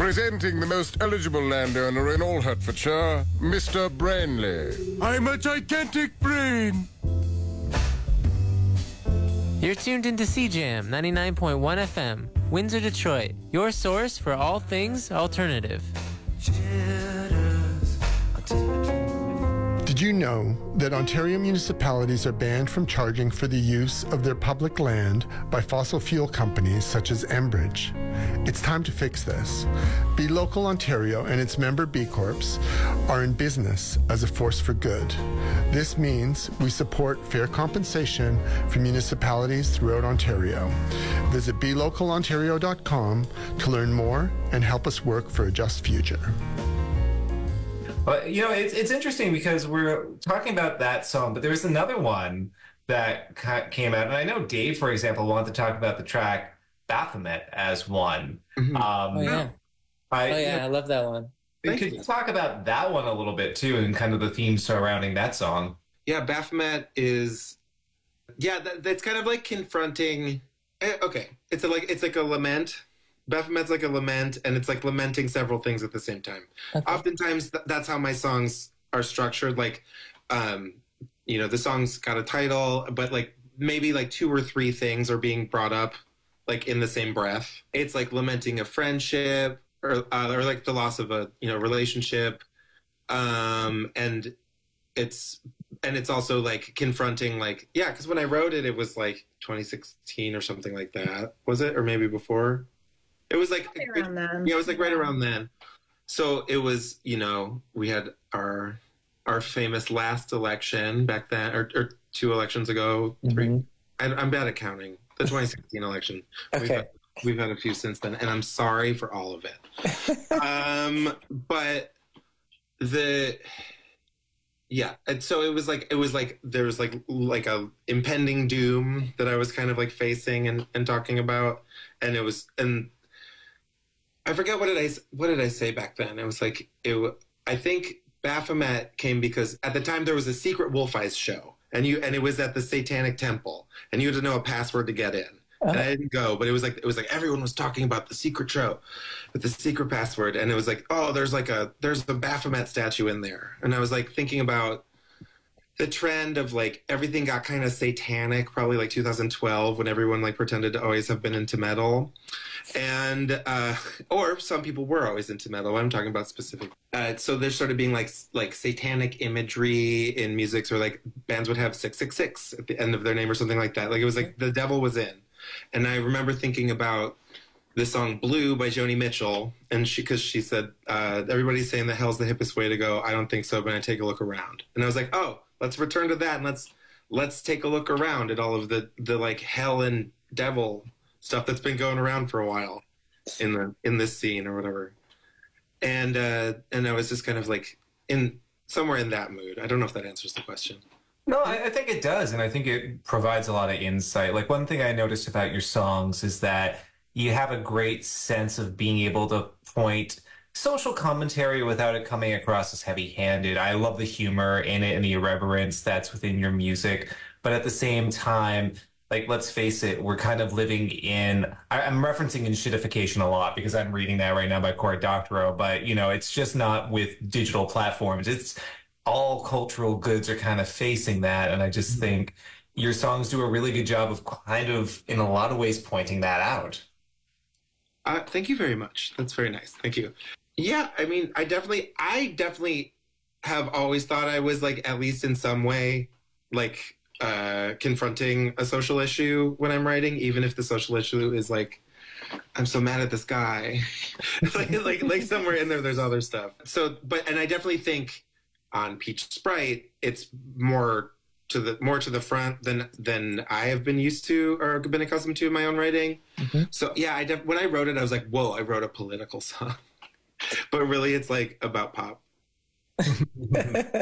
Presenting the most eligible landowner in all Hertfordshire, Mr. Brainley. I'm a gigantic brain. You're tuned into CJAM 99.1 FM, Windsor, Detroit, your source for all things alternative. Did you know that Ontario municipalities are banned from charging for the use of their public land by fossil fuel companies such as Enbridge? It's time to fix this. Be Local Ontario and its member B Corps are in business as a force for good. This means we support fair compensation for municipalities throughout Ontario. Visit belocalontario.com to learn more and help us work for a just future. Well, it's interesting because we're talking about that song, but there was another one that came out, and I know Dave, for example, wanted to talk about the track Baphomet as one. Mm-hmm. I love that one. Could you talk about that one a little bit too, and kind of the theme surrounding that song? Yeah, Baphomet is, that's kind of like confronting. Okay, it's like a lament. Baphomet's like a lament, and it's like lamenting several things at the same time. Okay. Oftentimes, that's how my songs are structured. Like, the song's got a title, but like maybe like two or three things are being brought up, like in the same breath. It's like lamenting a friendship, or like the loss of a relationship, and it's also like confronting because when I wrote it, it was like 2016 or something like that. Was it, or maybe before? It was like around then. Yeah, it was like right around then. So it was, we had our famous last election back then, or two elections ago, three. Mm-hmm. I'm bad at counting. The 2016 election. Okay. We've had a few since then, and I'm sorry for all of it. But and so it was like there was like a impending doom that I was kind of like facing and talking about, and I forget what did I say back then. It was like I think Baphomet came because at the time there was a secret Wolf Eyes show, and it was at the Satanic Temple, and you had to know a password to get in. And I didn't go, but it was like everyone was talking about the secret show with the secret password, and it was like, oh, there's a Baphomet statue in there, and I was like thinking about the trend of like everything got kind of satanic, probably like 2012 when everyone like pretended to always have been into metal, and or some people were always into metal. I'm talking about specific. So there started being like satanic imagery in music, or like bands would have 666 at the end of their name or something like that. Like it was like the devil was in. And I remember thinking about the song Blue by Joni Mitchell, and because she said, everybody's saying that hell's the hippest way to go. I don't think so, but I take a look around. And I was like, oh, let's return to that, and let's take a look around at all of the like hell and devil stuff that's been going around for a while in this scene or whatever. And I was just kind of like somewhere in that mood. I don't know if that answers the question. No, I think it does, and I think it provides a lot of insight. Like, one thing I noticed about your songs is that you have a great sense of being able to point social commentary without it coming across as heavy-handed. I love the humor in it and the irreverence that's within your music, but at the same time, like, let's face it, we're kind of living in... I'm referencing shittification a lot because I'm reading that right now by Cory Doctorow, but, it's just not with digital platforms. It's... all cultural goods are kind of facing that, and I just think your songs do a really good job of kind of, in a lot of ways, pointing that out. Thank you very much. That's very nice. Thank you. Yeah, I mean, I definitely have always thought I was, like, at least in some way, like, confronting a social issue when I'm writing, even if the social issue is, like, I'm so mad at this guy. like somewhere in there's other stuff. So, and I definitely think on Peach Sprite, it's more to the front than I have been used to or been accustomed to in my own writing. Mm-hmm. So yeah, when I wrote it, I was like, whoa, I wrote a political song. But really, it's like about pop.